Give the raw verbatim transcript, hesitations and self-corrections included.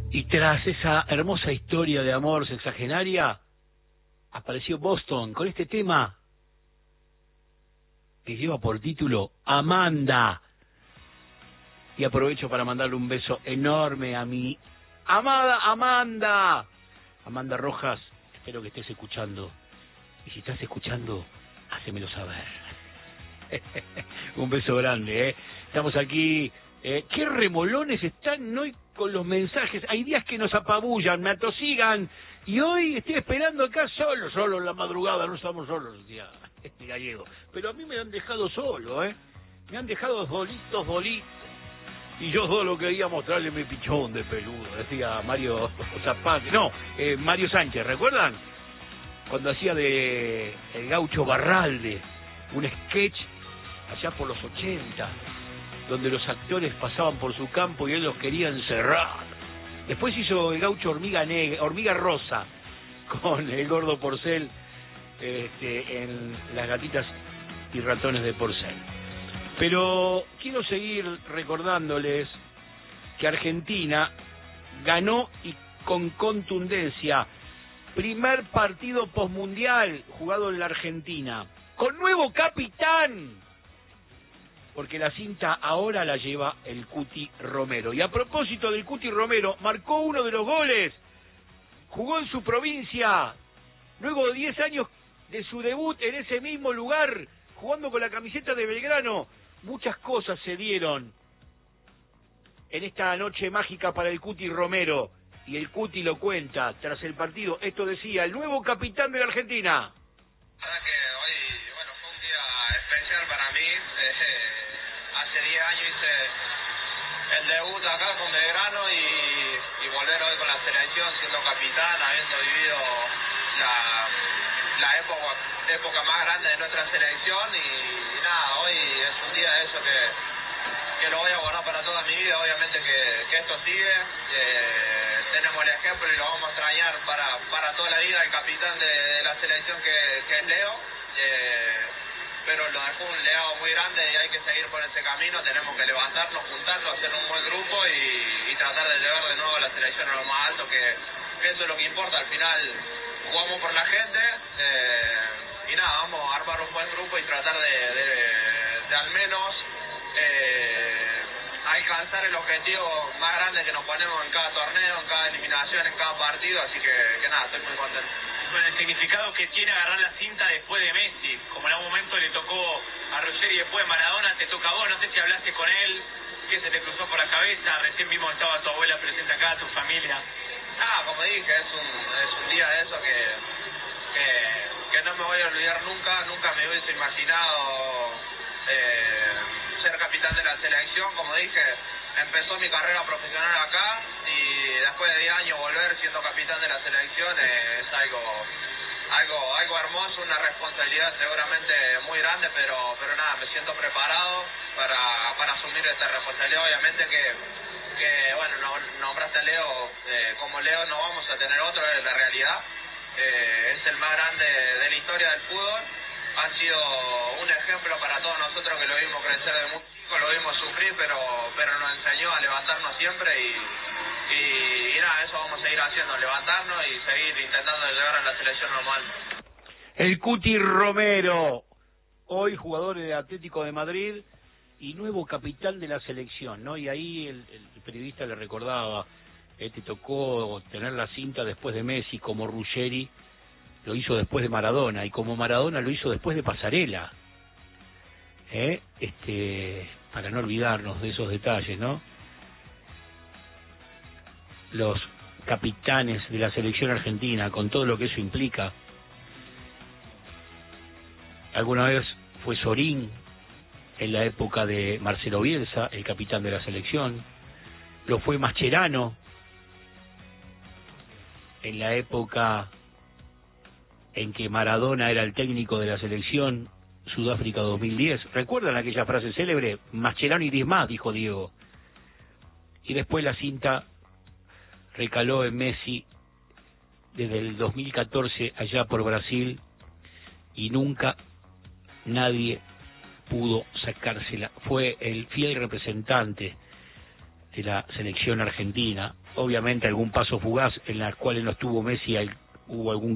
Y tras esa hermosa historia de amor sexagenaria, apareció Boston con este tema que lleva por título Amanda. Y aprovecho para mandarle un beso enorme a mi amada Amanda. Amanda Rojas, espero que estés escuchando. Y si estás escuchando, hacémelo saber. Un beso grande, ¿eh? Estamos aquí. Eh, ¿Qué remolones están hoy con los mensajes? Hay días que nos apabullan, me atosigan. Y hoy estoy esperando acá solo, solo en la madrugada. No estamos solos, tía, este gallego. Pero a mí me han dejado solo, ¿eh? Me han dejado bolitos, bolitos. Y yo solo quería mostrarle mi pichón de peludo, decía Mario Zapata. No, eh, Mario Sánchez, ¿recuerdan? Cuando hacía de El Gaucho Barralde, un sketch allá por los ochenta, donde los actores pasaban por su campo y él los quería encerrar. Después hizo El Gaucho Hormiga Negra, Hormiga Rosa, con el gordo Porcel, este, en Las Gatitas y Ratones de Porcel. Pero quiero seguir recordándoles que Argentina ganó y con contundencia. Primer partido posmundial jugado en la Argentina, con nuevo capitán, porque la cinta ahora la lleva el Cuti Romero. Y a propósito del Cuti Romero, marcó uno de los goles, jugó en su provincia, luego de diez años de su debut en ese mismo lugar, jugando con la camiseta de Belgrano. Muchas cosas se dieron en esta noche mágica para el Cuti Romero, y el Cuti lo cuenta tras el partido. Esto decía el nuevo capitán de la Argentina. La verdad que hoy, bueno, fue un día especial para mí. Eh, hace diez años hice el debut acá con Belgrano y, y volver hoy con la selección siendo capitán, habiendo vivido la, la época, época más grande de nuestra selección y, y nada, hoy es un día de eso que, que lo voy a guardar para toda mi vida. Obviamente que, que esto sigue, eh, tenemos el ejemplo y lo vamos a extrañar para, para toda la vida, el capitán de, de la selección que, que es Leo, eh, pero nos dejó un legado muy grande y hay que seguir por ese camino. Tenemos que levantarnos, juntarnos, hacer un buen grupo y, y tratar de llevar de nuevo a la selección a lo más alto, que, que eso es lo que importa. Al final jugamos por la gente, eh, y nada, vamos a armar un buen grupo y tratar de, de, de al menos eh, alcanzar el objetivo más grande que nos ponemos en cada torneo, en cada eliminación, en cada partido, así que, que nada, estoy muy contento. Con el significado que tiene agarrar la cinta después de Messi, como en algún momento le tocó a Ruggeri y después Maradona, te toca a vos, no sé si hablaste con él, qué se te cruzó por la cabeza, recién vimos que estaba tu abuela presente acá, tu familia. Ah, como dije, es un, es un día de eso que, que, que no me voy a olvidar nunca, nunca me hubiese imaginado eh, ser capitán de la selección. Como dije, empezó mi carrera profesional acá y después de diez años volver siendo capitán de la selección eh, es algo, algo, algo hermoso, una responsabilidad seguramente muy grande, pero, pero nada, me siento preparado para, para asumir esta responsabilidad. Obviamente que, que bueno, no, nombraste a Leo, eh, como Leo no vamos a tener otro, es la realidad, eh, es el más grande de la historia del fútbol. Ha sido un ejemplo para todos nosotros que lo vimos crecer de muy chico, lo vimos sufrir, pero pero nos enseñó a levantarnos siempre y, y, y nada, eso vamos a seguir haciendo, levantarnos y seguir intentando llegar a la selección normal. El Cuti Romero, hoy jugador de Atlético de Madrid y nuevo capitán de la selección, ¿no? Y ahí el, el periodista le recordaba, eh, te tocó tener la cinta después de Messi, como Ruggeri lo hizo después de Maradona, y como Maradona lo hizo después de Pasarela, ¿eh? este, para no olvidarnos de esos detalles, ¿no? Los capitanes de la selección argentina, con todo lo que eso implica. Alguna vez fue Sorín, en la época de Marcelo Bielsa, el capitán de la selección. Lo fue Mascherano, en la época en que Maradona era el técnico de la selección, Sudáfrica dos mil diez. ¿Recuerdan aquella frase célebre? Mascherano y diez más, dijo Diego. Y después la cinta recaló en Messi desde el dos mil catorce allá por Brasil y nunca nadie pudo sacársela. Fue el fiel representante de la selección argentina. Obviamente algún paso fugaz en las cuales no estuvo Messi, hubo algún